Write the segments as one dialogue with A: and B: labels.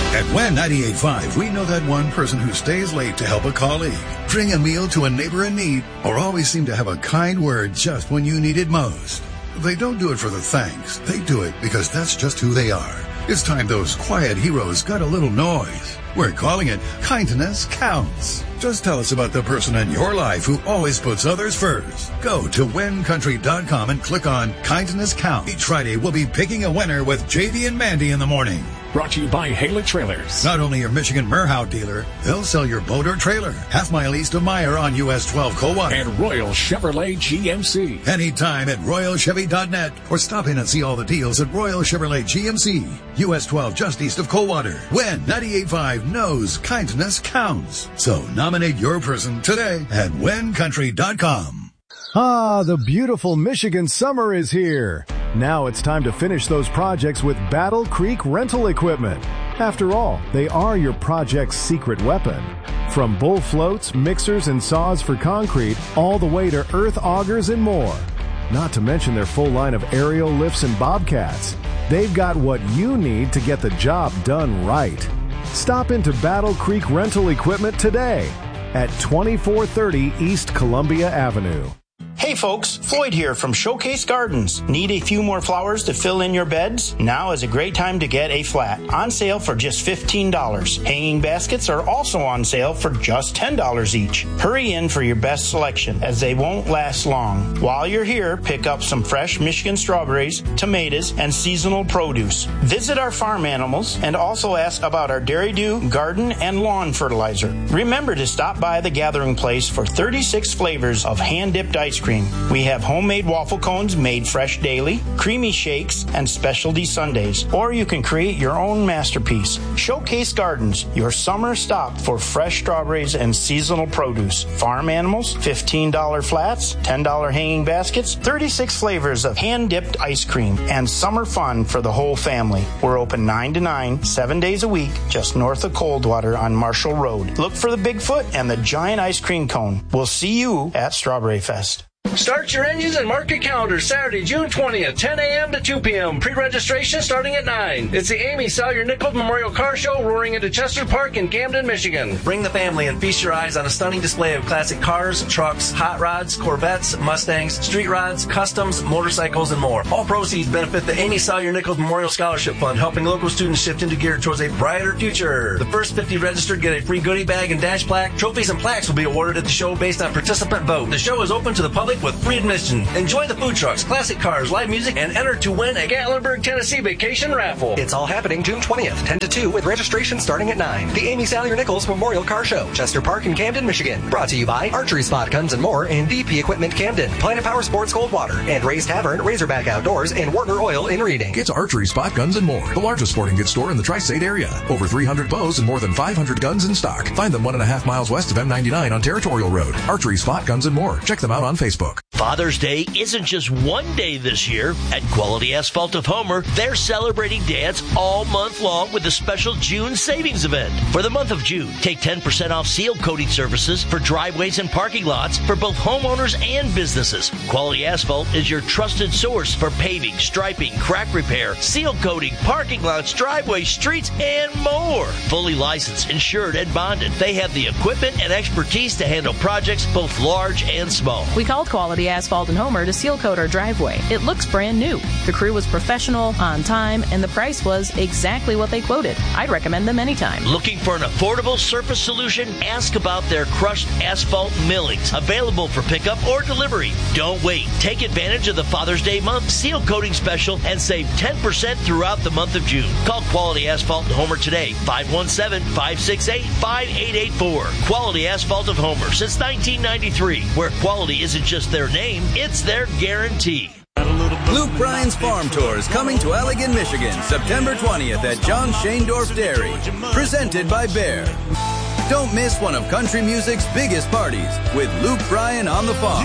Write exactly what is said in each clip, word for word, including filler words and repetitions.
A: At W E N ninety-eight point five, we know that one person who stays late to help a colleague, bring a meal to a neighbor in need, or always seem to have a kind word just when you need it most. They don't do it for the thanks. They do it because that's just who they are. It's time those quiet heroes got a little noise. We're calling it Kindness Counts. Just tell us about the person in your life who always puts others first. Go to wen country dot com and click on Kindness Counts. Each Friday, we'll be picking a winner with J D and Mandy in the morning.
B: Brought to you by Hala Trailers.
A: Not only your Michigan Merhout dealer, they'll sell your boat or trailer half mile east of Meyer on U S twelve Coldwater.
B: And Royal Chevrolet G M C.
A: Anytime at royal chevy dot net or stop in and see all the deals at Royal Chevrolet G M C, U S twelve just east of Coldwater. W E N ninety-eight point five knows kindness counts. So nominate your person today at wen country dot com.
C: Ah, the beautiful Michigan summer is here. Now it's time to finish those projects with Battle Creek Rental Equipment. After all, they are your project's secret weapon. From bull floats, mixers, and saws for concrete, all the way to earth augers and more. Not to mention their full line of aerial lifts and bobcats. They've got what you need to get the job done right. Stop into Battle Creek Rental Equipment today at twenty-four thirty East Columbia Avenue.
D: Hey folks, Floyd here from Showcase Gardens. Need a few more flowers to fill in your beds? Now is a great time to get a flat. On sale for just fifteen dollars. Hanging baskets are also on sale for just ten dollars each. Hurry in for your best selection, as they won't last long. While you're here, pick up some fresh Michigan strawberries, tomatoes, and seasonal produce. Visit our farm animals and also ask about our Dairy Dew, garden, and lawn fertilizer. Remember to stop by the Gathering Place for thirty-six flavors of hand-dipped ice cream. We have homemade waffle cones made fresh daily, creamy shakes, and specialty sundaes. Or you can create your own masterpiece. Showcase Gardens, your summer stop for fresh strawberries and seasonal produce. Farm animals, fifteen dollars flats, ten dollars hanging baskets, thirty-six flavors of hand-dipped ice cream, and summer fun for the whole family. We're open nine to nine, seven days a week, just north of Coldwater on Marshall Road. Look for the Bigfoot and the giant ice cream cone. We'll see you at Strawberry Fest.
E: Start your engines and mark your calendar Saturday, June twentieth, ten a.m. to two p.m. Pre-registration starting at nine. It's the Amy Salyer Nichols Memorial Car Show roaring into Chester Park in Camden, Michigan.
F: Bring the family and feast your eyes on a stunning display of classic cars, trucks, hot rods, Corvettes, Mustangs, street rods, customs, motorcycles, and more. All proceeds benefit the Amy Salyer Nichols Memorial Scholarship Fund, helping local students shift into gear towards a brighter future. The first fifty registered get a free goodie bag and dash plaque. Trophies and plaques will be awarded at the show based on participant vote. The show is open to the public with free admission. Enjoy the food trucks, classic cars, live music, and enter to win a
E: Gatlinburg, Tennessee vacation raffle.
G: It's all happening June twentieth, ten to two, with registration starting at nine. The Amy Salyer Nichols Memorial Car Show, Chester Park in Camden, Michigan. Brought to you by Archery Spot Guns and More and D P Equipment Camden, Planet Power Sports Coldwater, and Ray's Tavern, Razorback Outdoors, and Warner Oil in Reading.
H: It's Archery Spot Guns and More, the largest sporting goods store in the Tri-State area. Over three hundred bows and more than five hundred guns in stock. Find them one and a half miles west of M ninety-nine on Territorial Road. Archery Spot Guns and More. Check them out on Facebook.
I: Father's Day isn't just one day this year. At Quality Asphalt of Homer, they're celebrating dads all month long with a special June savings event. For the month of June, take ten percent off seal coating services for driveways and parking lots for both homeowners and businesses. Quality Asphalt is your trusted source for paving, striping, crack repair, seal coating, parking lots, driveways, streets, and more. Fully licensed, insured, and bonded, they have the equipment and expertise to handle projects both large and small.
J: We called Quality Asphalt and Homer to seal coat our driveway. It looks brand new. The crew was professional, on time, and the price was exactly what they quoted. I'd recommend them anytime.
I: Looking for an affordable surface solution? Ask about their crushed asphalt millings, available for pickup or delivery. Don't wait. Take advantage of the Father's Day month seal coating special and save ten percent throughout the month of June. Call Quality Asphalt and Homer today, five one seven, five six eight, five eight eight four. Quality Asphalt of Homer since nineteen ninety-three, where quality isn't just their name, it's their guarantee.
K: Luke Bryan's Farm Tour is coming to Allegan, Michigan, September twentieth at John Shaindorf Dairy, presented by Bear. Don't miss one of country music's biggest parties with Luke Bryan on the farm.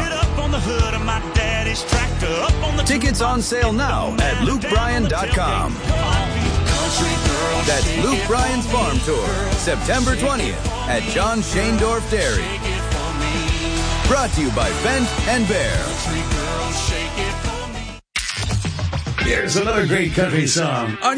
K: Tickets on sale now at luke bryan dot com. That's Luke Bryan's Farm Tour, September twentieth at John Shaindorf Dairy. Brought to you by Fent and Bear.
A: Here's another great country song.